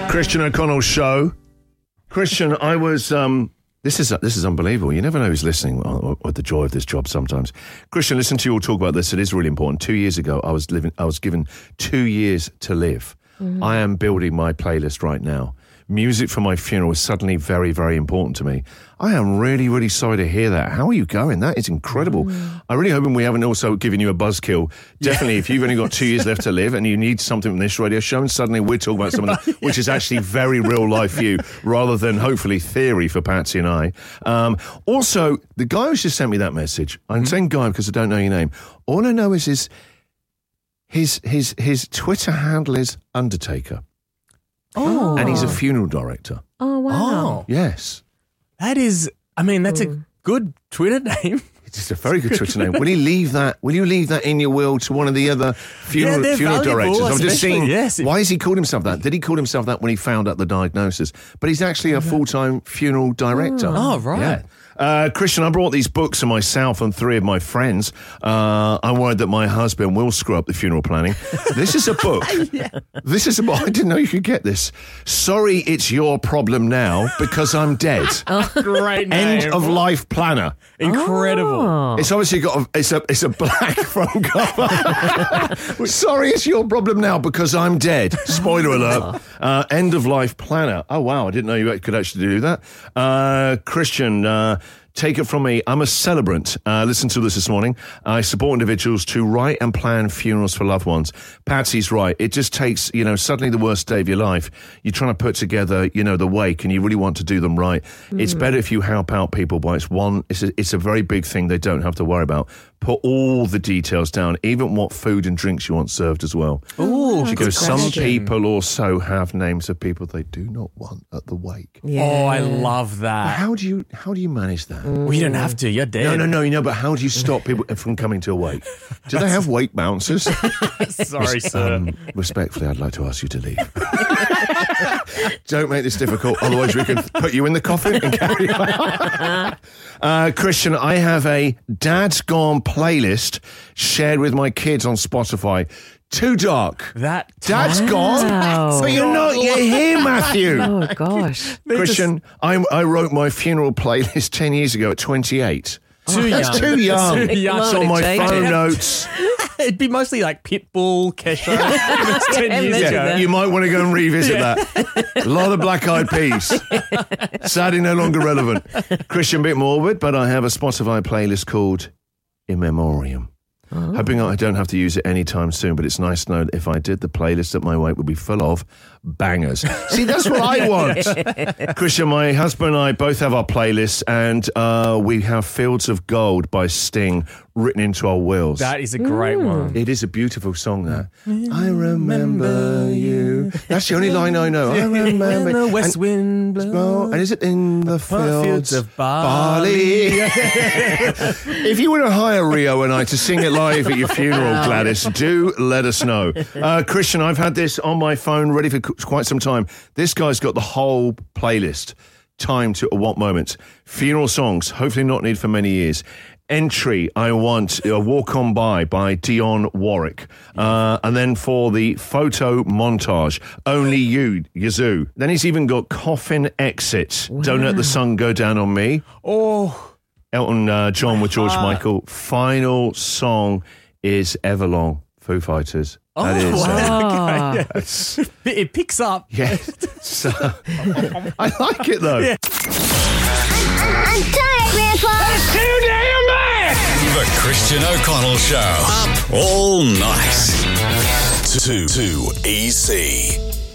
Christian O'Connell Show. Christian, I was... This is unbelievable. You never know who's listening or the joy of this job sometimes. Christian, listen to you all talk about this. It is really important. 2 years ago, I was given 2 years to live. Mm-hmm. I am building my playlist right now. Music for my funeral is suddenly very, very important to me. I am really, really sorry to hear that. How are you going? That is incredible. I'm really hoping we haven't also given you a buzzkill. Definitely, if you've only got 2 years left to live and you need something from this radio show, and suddenly we're talking about something which is actually very real life for you, rather than hopefully theory for Patsy and I. Also, the guy who's just sent me that message, I'm saying guy because I don't know your name. All I know is his Twitter handle is Undertaker. Oh. And he's a funeral director. Oh, wow. Oh. Yes. That is, that's a good Twitter name. It's just a very good Twitter name. Will you leave that in your will to one of the other funeral directors? I'm just seeing, why has he called himself that? Did he call himself that when he found out the diagnosis? But he's actually a full-time funeral director. Oh, right. Yeah. Christian, I brought these books for myself and 3 of my friends. I'm worried that my husband will screw up the funeral planning. This is a book. This is a book. I didn't know you could get this. Sorry, it's your problem now because I'm dead. Great name. End of life planner. Incredible. Oh. It's obviously got it's a black front cover. Sorry, it's your problem now because I'm dead. Spoiler alert. End of life planner. Oh wow, I didn't know you could actually do that. Christian, take it from me. I'm a celebrant. Listen to this morning. I support individuals to write and plan funerals for loved ones. Patsy's right. It just takes, suddenly the worst day of your life. You're trying to put together, the wake, and you really want to do them right. It's better if you help out people by it's a very big thing they don't have to worry about. Put all the details down, even what food and drinks you want served as well. Oh, she goes, some people also have names of people they do not want at the wake. Yeah. Oh, I love that. How do you manage that? Well, you don't have to. You're dead. No, but how do you stop people from coming to a wake? Do they have wake bouncers? Sorry, sir. Respectfully, I'd like to ask you to leave. Don't make this difficult, otherwise we can put you in the coffin and carry on. Christian, I have a Dad's Gone playlist shared with my kids on Spotify. Too dark. Dad's gone. But you're here, Matthew. Oh, gosh. Christian, I wrote my funeral playlist 10 years ago at 28. Too young. That's too young. It's on my phone notes. It'd be mostly like Pitbull, Kesha. 10 years ago. You might want to go and revisit that. A lot of Black Eyed Peas. Sadly, no longer relevant. Christian, bit morbid, but I have a Spotify playlist called In Memoriam. Hoping I don't have to use it anytime soon, but it's nice to know that if I did, the playlist at my wake would be full of bangers. See, that's what I want. Christian, my husband and I both have our playlists, and we have Fields of Gold by Sting written into our wills. That is a great one. It is a beautiful song, that. I remember you. That's the only line I know. I remember. The west wind blows. And is it in the fields of barley? If you were to hire Rio and I to sing it live at your funeral, Gladys, do let us know. Christian, I've had this on my phone ready for quite some time. This guy's got the whole playlist timed to what moments. Funeral songs, hopefully not needed for many years. Entry, I want a Walk On By Dionne Warwick. And then for the photo montage, Only You, Yazoo. Then he's even got Coffin Exit. Wow. Don't Let the Sun Go Down on Me. Oh. Elton John with George Michael. Final song is Everlong, Foo Fighters. That is. Wow. Okay. It picks up. Yeah. I like it though. Yeah. I'm tired, Grandpa. That's too damn bad. The Christian O'Connell Show. Up all night. 2EC.